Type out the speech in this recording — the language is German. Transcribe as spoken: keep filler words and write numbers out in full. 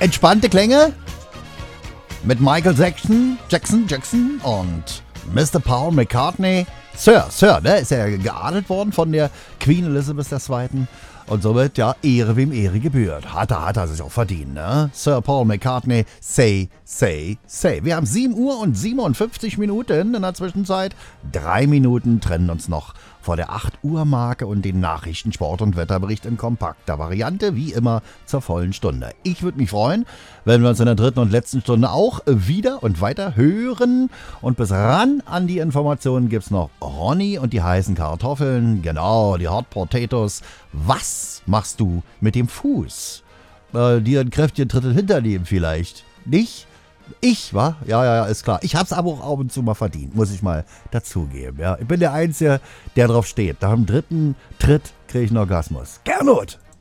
entspannte Klänge mit Michael Jackson, Jackson, Jackson und Mister Paul McCartney. Sir, Sir, ne, ist ja geadelt worden von der Queen Elizabeth der Zweiten. Und somit, ja, Ehre wem Ehre gebührt. Hat er, hat er sich auch verdient, ne? Sir Paul McCartney, say, say, say. Wir haben sieben Uhr und siebenundfünfzig Minuten in der Zwischenzeit. Drei Minuten trennen uns noch vor der acht Uhr Marke und den Nachrichten, Sport und Wetterbericht in kompakter Variante, wie immer zur vollen Stunde. Ich würde mich freuen, wenn wir uns in der dritten und letzten Stunde auch wieder und weiter hören. Und bis ran an die Informationen gibt's noch Ronny und die heißen Kartoffeln. Genau, die Hot Potatoes. Was machst du mit dem Fuß? Äh, dir ein kräftigen Drittel hinternehmen vielleicht. Nicht? Ich, wa? Ja, ja, ja, ist klar. Ich hab's aber auch ab und zu mal verdient, muss ich mal dazugeben. Ja. Ich bin der Einzige, der drauf steht. Nach dem dritten Tritt kriege ich einen Orgasmus. Gernot!